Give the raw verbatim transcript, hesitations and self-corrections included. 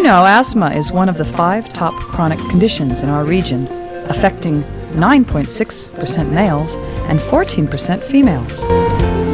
know, asthma is one of the five top chronic conditions in our region, affecting nine point six percent males and fourteen percent females.